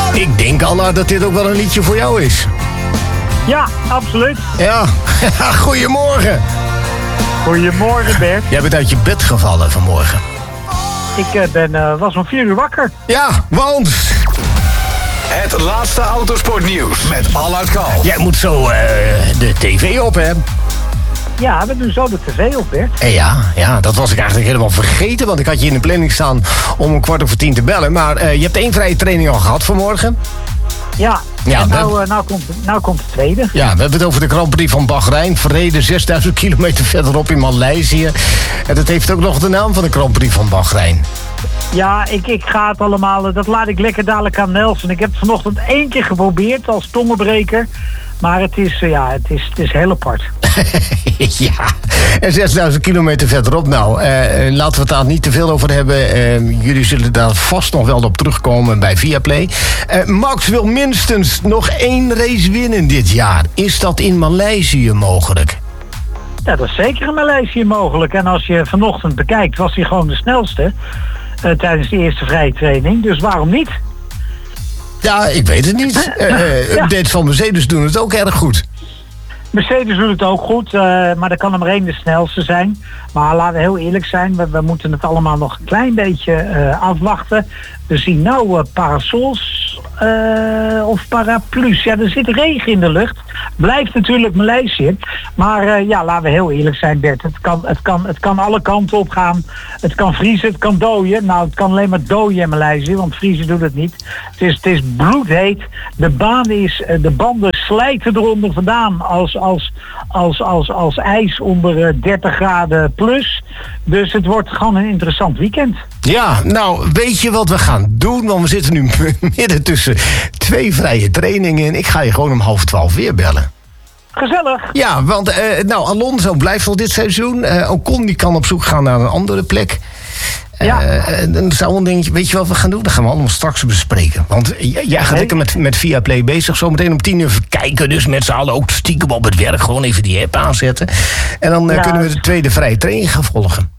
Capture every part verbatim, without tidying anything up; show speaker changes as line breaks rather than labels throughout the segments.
Ik denk, Anna, dat dit ook wel een liedje voor jou is.
Ja, absoluut.
Ja, goedemorgen.
Goedemorgen, Bert.
Jij bent uit je bed gevallen vanmorgen.
Ik uh, ben, uh, was om vier uur wakker.
Ja, want...
Het laatste autosportnieuws met Allard Kalf.
Jij moet zo uh, de tv op, hè?
Ja, we doen zo de tv op, Bert.
En ja, ja, dat was ik eigenlijk helemaal vergeten. Want ik had je in de planning staan om een kwart over tien te bellen. Maar uh, je hebt één vrije training al gehad vanmorgen.
Ja,
ja
en nou,
dat...
uh, nou, komt, nou komt de tweede.
Ja, we hebben het over de Grand Prix van Bahrein. Verreden zesduizend kilometer verderop in Maleisië. En dat heeft ook nog de naam van de Grand Prix van Bahrein.
Ja, ik, ik ga het allemaal, dat laat ik lekker dadelijk aan Nelson. Ik heb het vanochtend één keer geprobeerd als tongenbreker. Maar het is, ja, het is, het is heel apart.
Ja, en zesduizend kilometer verderop. Nou, uh, laten we het daar niet te veel over hebben. Uh, jullie zullen daar vast nog wel op terugkomen bij Viaplay. Uh, Max wil minstens nog één race winnen dit jaar. Is dat in Maleisië mogelijk?
Ja, dat is zeker in Maleisië mogelijk. En als je vanochtend bekijkt, was hij gewoon de snelste uh, tijdens de eerste vrije training. Dus waarom niet?
Ja, ik weet het niet. Uh, uh,
ja.
Updates van Mercedes doen het ook erg goed.
Mercedes doet het ook goed, uh, maar er kan er maar één de snelste zijn. Maar laten we heel eerlijk zijn, we, we moeten het allemaal nog een klein beetje uh, afwachten. We zien nou uh, parasols uh, of paraplu's. Ja, er zit regen in de lucht. Blijft natuurlijk Maleisië. Maar uh, ja, laten we heel eerlijk zijn, Bert. Het kan, het, kan, het kan alle kanten op gaan. Het kan vriezen, het kan dooien. Nou, het kan alleen maar dooien in Maleisië, want vriezen doet het niet. Het is, het is bloedheet. De baan is, uh, de banden slijten eronder vandaan als, als, als, als, als ijs onder uh, dertig graden plus. Dus het wordt gewoon een interessant weekend.
Ja, nou, weet je wat we gaan doen? Want we zitten nu midden tussen twee vrije trainingen en ik ga je gewoon om half twaalf weer bellen.
Gezellig.
Ja, want uh, nou, Alonso blijft wel dit seizoen. Uh, Ocon die kan op zoek gaan naar een andere plek. Ja. Uh, dan zou een dingetje, weet je wat we gaan doen? Dat gaan we allemaal straks bespreken. Want jij ja, gaat lekker met, met Viaplay bezig. Zometeen om tien uur even kijken. Dus met z'n allen ook stiekem op het werk. Gewoon even die app aanzetten. En dan uh, ja, kunnen we de tweede vrije training gaan volgen.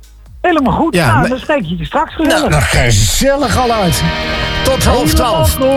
Helemaal goed.
Ja,
nou,
maar...
dan spreek je je straks gezellig.
Nou, nou, gezellig al uit. Tot half twaalf.